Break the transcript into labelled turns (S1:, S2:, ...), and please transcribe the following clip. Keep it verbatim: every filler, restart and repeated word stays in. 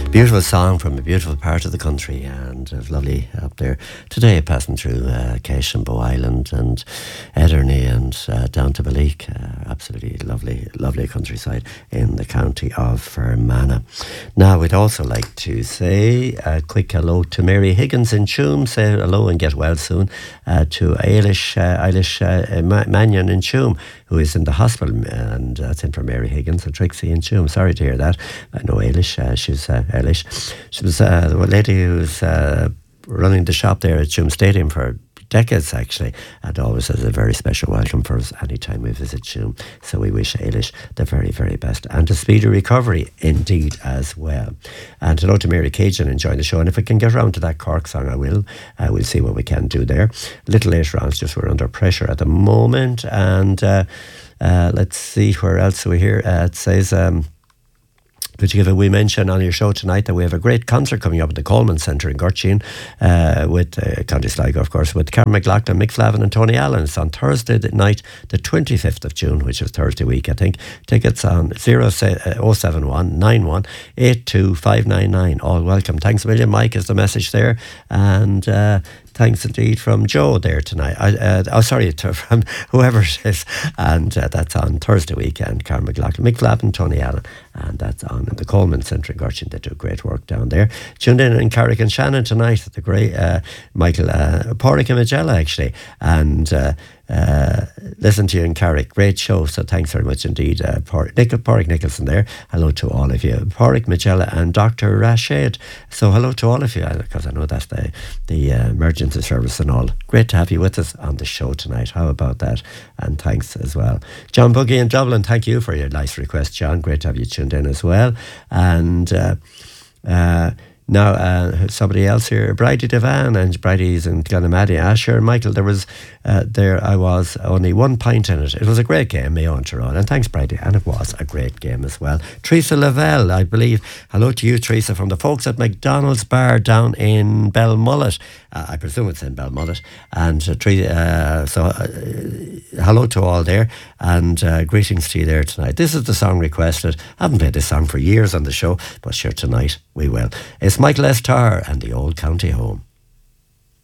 S1: Beautiful song from a beautiful part of the country, and uh, lovely up there today, passing through uh, Kesh and Bow Island and Ederney and uh, down to Balik. Uh, absolutely lovely, lovely countryside in the county of Fermanagh. Now, we'd also like to say a quick hello to Mary Higgins in Tuam. Say hello and get well soon. Uh, to Eilish, uh, Eilish uh, Mannion in Tuam, who is in the hospital, and that's in for Mary Higgins and Trixie in Tuam. Sorry to hear that. I know Eilish, uh, she's uh, Eilish. She was uh, the lady who was uh, running the shop there at Tuam Stadium for decades, actually, and always has a very special welcome for us anytime we visit Tuam. So we wish Eilish the very, very best, and a speedy recovery indeed as well. And hello to Mary Cajun enjoying the show, and if we can get around to that Cork song, I will. Uh, we'll see what we can do there. A little later on, it's just we're under pressure at the moment, and uh, uh, let's see where else we're here. Uh, it says... Um, Could you give a wee mention on your show tonight that we have a great concert coming up at the Coleman Centre in Gurteen uh, with uh, County Sligo, of course, with Karen McLaughlin, Mick Flavin and Tony Allen. It's on Thursday night, the twenty-fifth of June, which is Thursday week, I think. Tickets on zero seven one nine one eight two five nine nine. All welcome. Thanks a million, Mike, is the message there. And... Uh, Thanks indeed from Joe there tonight. I, uh, oh, sorry, to, from whoever it is. And uh, that's on Thursday weekend. Karen McLaughlin, Mick Flavin, Tony Allen. And that's on the Coleman Centre in Gurteen. They do great work down there. Tuned in in Carrick and Shannon tonight. The great uh, Michael uh, Porrick and Magella, actually. And... Uh, Uh, listen to you in Carrick. Great show, so thanks very much indeed. Uh, Por- Nick- Porrick Nicholson there. Hello to all of you. Porrick, Magella and Doctor Rashid. So hello to all of you, because I know that's the, the uh, emergency service and all. Great to have you with us on the show tonight. How about that? And thanks as well. John Buggy in Dublin, thank you for your nice request, John. Great to have you tuned in as well. And... Uh, uh, Now, uh, somebody else here, Bridie Devan, and Bridie's in Glenamady. Ah, sure, Michael, there was, uh, there I was, only one pint in it. It was a great game, Mayo and Tyrone, and thanks, Bridie, and it was a great game as well. Teresa Lavelle, I believe, hello to you, Teresa, from the folks at McDonald's Bar down in Belmullet. Uh, I presume it's in Belmullet. And uh, Teresa, uh, so uh, hello to all there, and uh, greetings to you there tonight. This is the song requested. I haven't played this song for years on the show, but sure, tonight we will. It's Michael S. Tarr and the Old County Home.